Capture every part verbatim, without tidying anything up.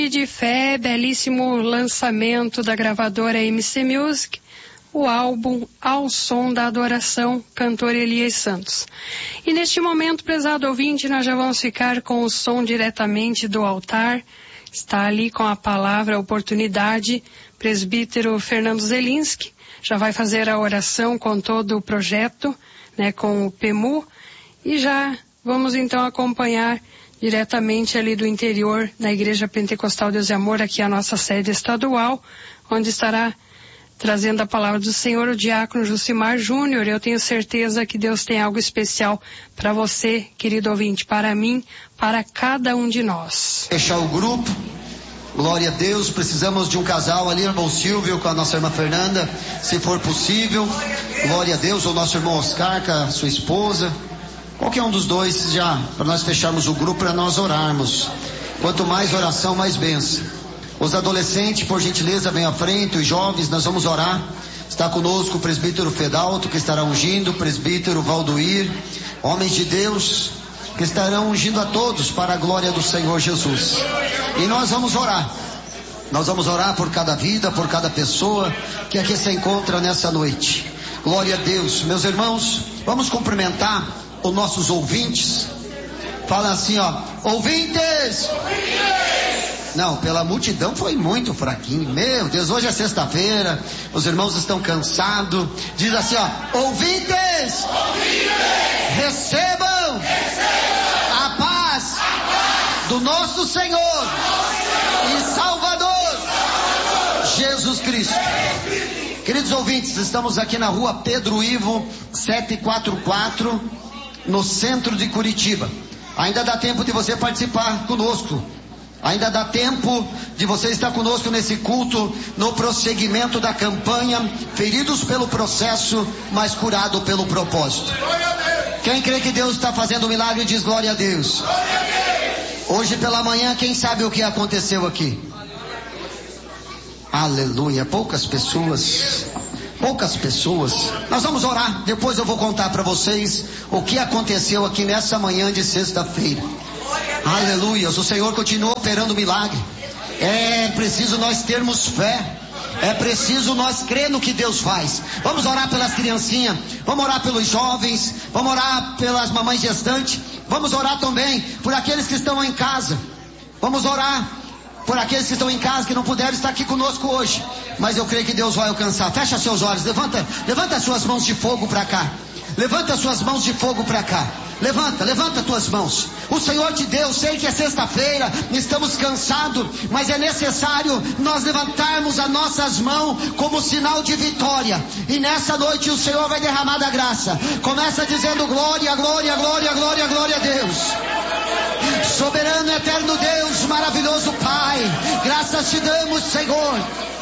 De fé, belíssimo lançamento da gravadora M C Music, o álbum Ao Som da Adoração, cantor Elias Santos. E neste momento, prezado ouvinte, nós já vamos ficar com o som diretamente do altar. Está ali com a palavra, a oportunidade, presbítero Fernando Zelinski, já vai fazer a oração com todo o projeto, né, com o P E M U, e já vamos então acompanhar diretamente ali do interior, na Igreja Pentecostal Deus e Amor, aqui a nossa sede estadual, onde estará trazendo a palavra do Senhor o diácono Jucimar Júnior. Eu tenho certeza que Deus tem algo especial para você, querido ouvinte, para mim, para cada um de nós. Fechar o grupo, glória a Deus. Precisamos de um casal ali, irmão Silvio com a nossa irmã Fernanda, se for possível, glória a Deus, ou nosso irmão Oscar com a sua esposa. Qualquer um dos dois, já, para nós fecharmos o grupo, para nós orarmos. Quanto mais oração, mais bênção. Os adolescentes, por gentileza, venham à frente. Os jovens, nós vamos orar. Está conosco o presbítero Fedalto, que estará ungindo, o presbítero Valdoir, homens de Deus, que estarão ungindo a todos para a glória do Senhor Jesus. E nós vamos orar. Nós vamos orar por cada vida, por cada pessoa que aqui se encontra nessa noite. Glória a Deus. Meus irmãos, vamos cumprimentar os nossos ouvintes. Fala assim, ó, ouvintes! ouvintes! Não, pela multidão foi muito fraquinho. Meu Deus, hoje é sexta-feira, os irmãos estão cansados. Diz assim, ó, ouvintes! ouvintes! Recebam, Recebam a, paz a paz do nosso Senhor, nosso Senhor e Salvador, Salvador Jesus Cristo. Jesus. Queridos ouvintes, estamos aqui na rua Pedro Ivo setecentos e quarenta e quatro, no centro de Curitiba. Ainda dá tempo de você participar conosco. Ainda dá tempo de você estar conosco nesse culto, no prosseguimento da campanha, feridos pelo processo, mas curado pelo propósito. Quem crê que Deus está fazendo um milagre, diz glória a Deus. Hoje pela manhã, quem sabe o que aconteceu aqui? Aleluia, poucas pessoas... Poucas pessoas. Nós vamos orar. Depois eu vou contar para vocês o que aconteceu aqui nessa manhã de sexta-feira. Aleluia. O Senhor continua operando milagre. É preciso nós termos fé. É preciso nós crer no que Deus faz. Vamos orar pelas criancinhas. Vamos orar pelos jovens. Vamos orar pelas mamães gestantes. Vamos orar também por aqueles que estão em casa. Vamos orar por aqueles que estão em casa, que não puderam estar aqui conosco hoje. Mas eu creio que Deus vai alcançar. Fecha seus olhos, levanta, levanta as suas mãos de fogo para cá. Levanta as suas mãos de fogo para cá. Levanta, levanta as tuas mãos. O Senhor te deu, sei que é sexta-feira, estamos cansados, mas é necessário nós levantarmos as nossas mãos como sinal de vitória. E nessa noite o Senhor vai derramar da graça. Começa dizendo glória, glória, glória, glória, glória a Deus. Soberano, eterno Deus, maravilhoso Pai, graças te damos, Senhor.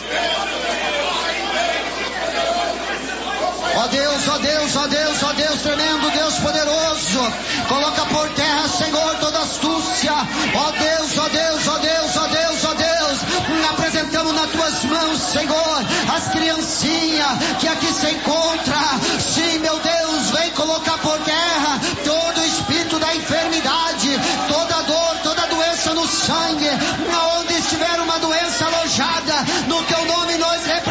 Ó Deus, ó Deus, ó Deus, ó Deus tremendo, Deus poderoso, coloca por terra, Senhor, toda astúcia. Ó Deus, ó Deus, ó Deus, ó Deus, ó Deus, apresentamos nas tuas mãos, Senhor, as criancinhas que aqui se encontram. Sim, meu Deus, vem colocar por terra todo o espírito da enfermidade, toda dor, toda doença no sangue, aonde estiver uma doença alojada, no teu nome nós repreendemos.